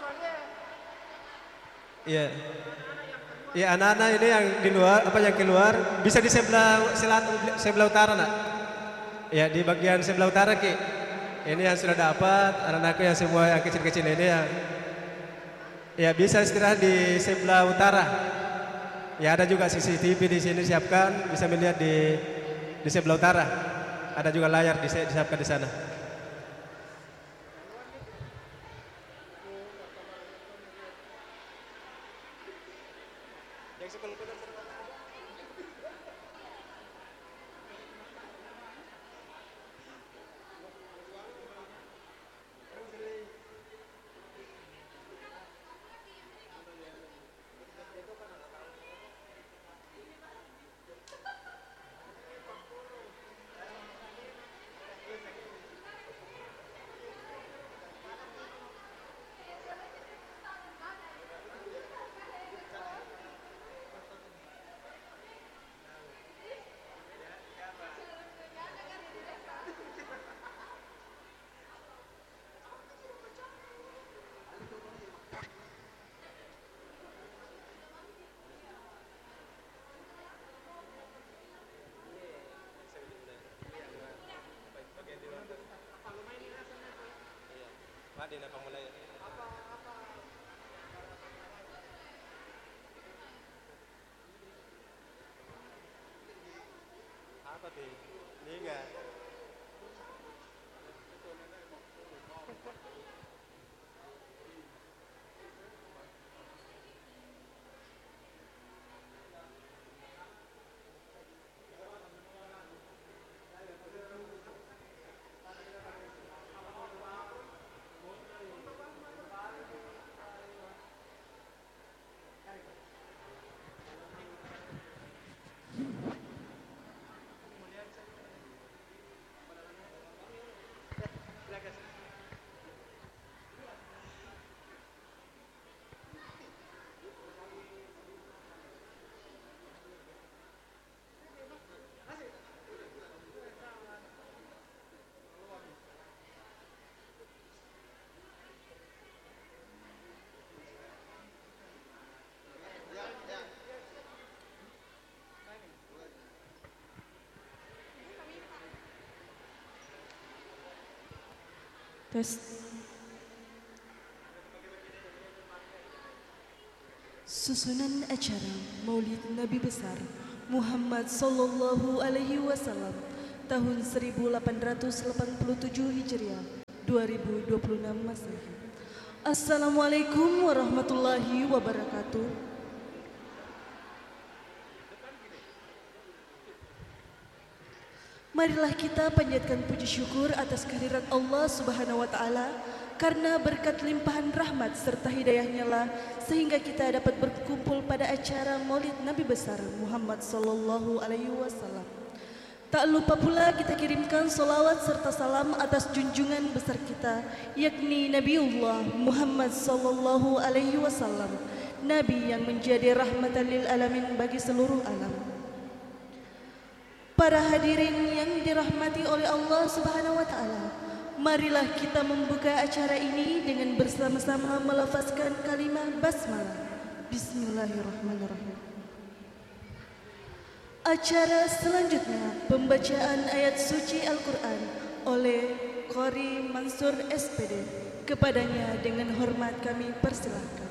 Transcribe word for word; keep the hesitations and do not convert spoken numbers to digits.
Iya. Iya, anak-anak ini yang di luar, apa yang keluar, bisa di sebelah selatan, sebelah utara, nak. Ya, di bagian sebelah utara, Ki. Ini yang sudah dapat, anak-anakku yang semua yang kecil-kecil ini yang, ya bisa istirahat di sebelah utara. Ya, ada juga C C T V di sini siapkan, bisa melihat di di sebelah utara. Ada juga layar disiapkan di sana. Apa tuh? Ini enggak. Tes. Susunan acara Maulid Nabi Besar Muhammad Sallallahu Alaihi Wasallam tahun seribu delapan ratus delapan puluh tujuh Hijriah dua ribu dua puluh enam Masehi. Assalamualaikum warahmatullahi wabarakatuh. Marilah kita panjatkan puji syukur atas kehadirat Allah Subhanahu wa taala karena berkat limpahan rahmat serta hidayahnya lah sehingga kita dapat berkumpul pada acara Maulid Nabi Besar Muhammad sallallahu alaihi wasallam. Tak lupa pula kita kirimkan salawat serta salam atas junjungan besar kita yakni Nabiullah Muhammad sallallahu alaihi wasallam, nabi yang menjadi rahmatan lil alamin bagi seluruh alam. Para hadirin yang dirahmati oleh Allah Subhanahu wa taala, marilah kita membuka acara ini dengan bersama-sama melafazkan kalimat basmalah. Bismillahirrahmanirrahim. Acara selanjutnya pembacaan ayat suci Al-Qur'an oleh Qori Mansur S P D. Kepadanya dengan hormat kami persilahkan.